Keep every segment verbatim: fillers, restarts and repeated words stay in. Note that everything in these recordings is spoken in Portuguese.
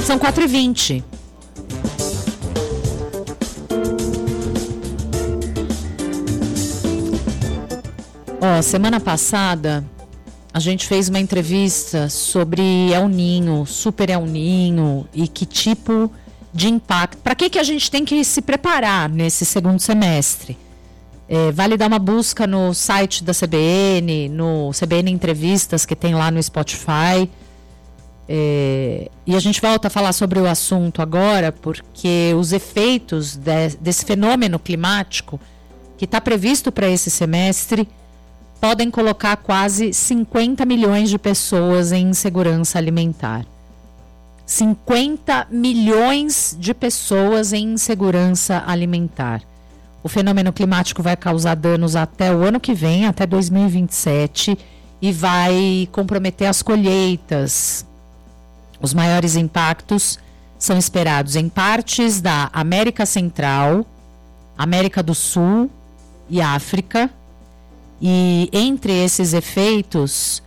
São quatro e vinte. Ó, semana passada a gente fez uma entrevista sobre El Ninho, Super El Ninho e que tipo de impacto. Para que que a gente tem que se preparar nesse segundo semestre? É, vale dar uma busca no site da C B N, no C B N Entrevistas, que tem lá no Spotify. É, e a gente volta a falar sobre o assunto agora, porque os efeitos de, desse fenômeno climático que está previsto para esse semestre podem colocar quase cinquenta milhões de pessoas em insegurança alimentar. cinquenta milhões de pessoas em insegurança alimentar. O fenômeno climático vai causar danos até o ano que vem, até dois mil e vinte e sete, e vai comprometer as colheitas. Os maiores impactos são esperados em partes da América Central, América do Sul e África. E entre esses efeitos,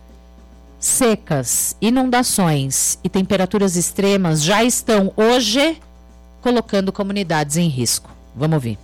secas, inundações e temperaturas extremas já estão hoje colocando comunidades em risco. Vamos ouvir.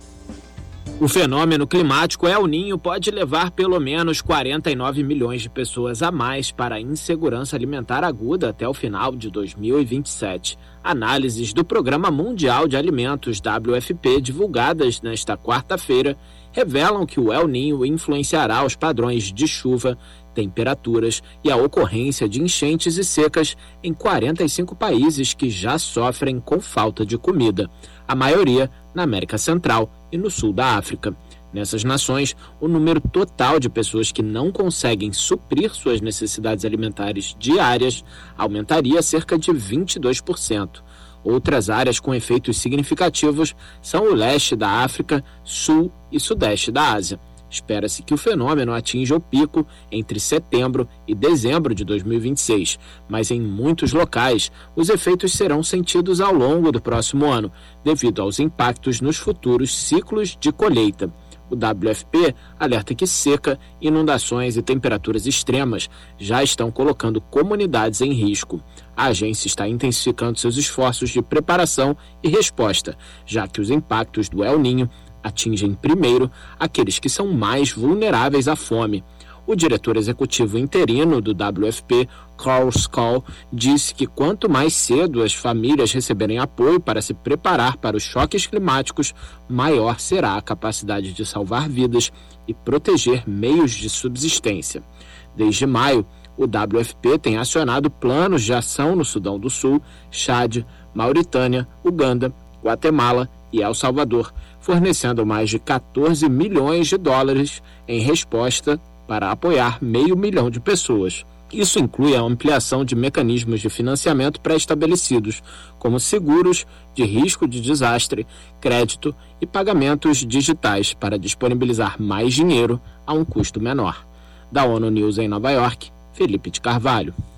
O fenômeno climático El Ninho pode levar pelo menos quarenta e nove milhões de pessoas a mais para a insegurança alimentar aguda até o final de dois mil e vinte e sete. Análises do Programa Mundial de Alimentos, W F P, divulgadas nesta quarta-feira, revelam que o El Ninho influenciará os padrões de chuva, temperaturas e a ocorrência de enchentes e secas em quarenta e cinco países que já sofrem com falta de comida, a maioria na América Central e no sul da África. Nessas nações, o número total de pessoas que não conseguem suprir suas necessidades alimentares diárias aumentaria cerca de vinte e dois por cento. Outras áreas com efeitos significativos são o leste da África, sul e sudeste da Ásia. Espera-se que o fenômeno atinja o pico entre setembro e dezembro de dois mil e vinte e seis, mas em muitos locais os efeitos serão sentidos ao longo do próximo ano, devido aos impactos nos futuros ciclos de colheita. O W F P alerta que seca, inundações e temperaturas extremas já estão colocando comunidades em risco. A agência está intensificando seus esforços de preparação e resposta, já que os impactos do El Ninho atingem primeiro aqueles que são mais vulneráveis à fome. O diretor executivo interino do W F P, Carl Scull, disse que quanto mais cedo as famílias receberem apoio para se preparar para os choques climáticos, maior será a capacidade de salvar vidas e proteger meios de subsistência. Desde maio, o W F P tem acionado planos de ação no Sudão do Sul, Chad, Mauritânia, Uganda, Guatemala e El Salvador, fornecendo mais de quatorze milhões de dólares em resposta para apoiar meio milhão de pessoas. Isso inclui a ampliação de mecanismos de financiamento pré-estabelecidos, como seguros de risco de desastre, crédito e pagamentos digitais para disponibilizar mais dinheiro a um custo menor. Da ONU News em Nova York, Felipe de Carvalho.